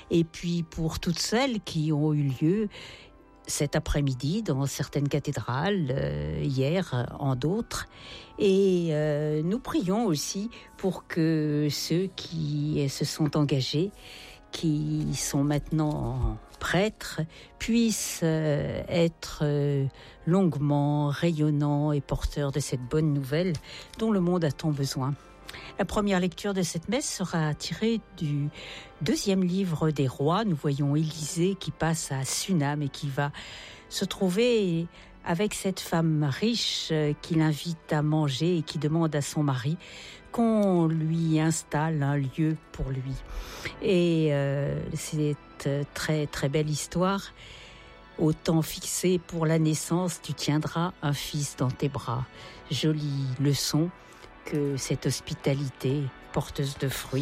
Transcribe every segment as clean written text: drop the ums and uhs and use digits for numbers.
et puis pour toutes celles qui ont eu lieu cet après-midi dans certaines cathédrales, hier en d'autres. Et nous prions aussi pour que ceux qui se sont engagés, qui sont maintenant prêtres, puissent être longuement rayonnants et porteurs de cette bonne nouvelle dont le monde a tant besoin. La première lecture de cette messe sera tirée du 2e livre des rois. Nous voyons Élisée qui passe à Sunam et qui va se trouver avec cette femme riche qui l'invite à manger et qui demande à son mari qu'on lui installe un lieu pour lui. Et c'est très très belle histoire. Au temps fixé pour la naissance, tu tiendras un fils dans tes bras. Jolie leçon que cette hospitalité porteuse de fruits.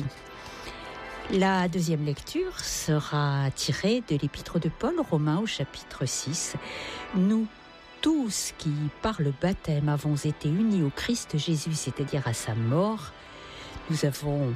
La 2e lecture sera tirée de l'épître de Paul aux Romains au chapitre 6. Nous tous qui, par le baptême, avons été unis au Christ Jésus, c'est-à-dire à sa mort, nous avons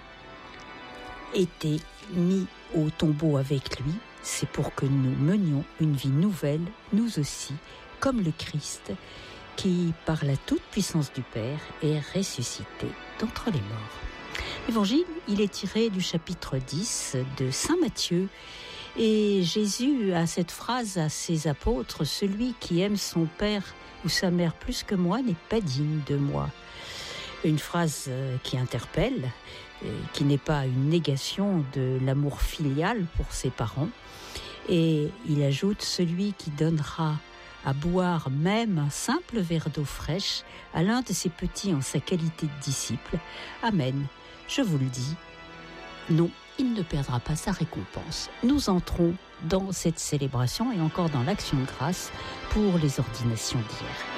été mis au tombeau avec lui. C'est pour que nous menions une vie nouvelle, nous aussi, comme le Christ, qui, par la toute-puissance du Père, est ressuscité d'entre les morts. L'évangile, il est tiré du chapitre 10 de Saint Matthieu. Et Jésus a cette phrase à ses apôtres: « Celui qui aime son père ou sa mère plus que moi n'est pas digne de moi. » Une phrase qui interpelle, qui n'est pas une négation de l'amour filial pour ses parents. Et il ajoute: « Celui qui donnera à boire même un simple verre d'eau fraîche à l'un de ses petits en sa qualité de disciple. Amen, je vous le dis, non, il ne perdra pas sa récompense. » Nous entrons dans cette célébration et encore dans l'action de grâce pour les ordinations d'hier.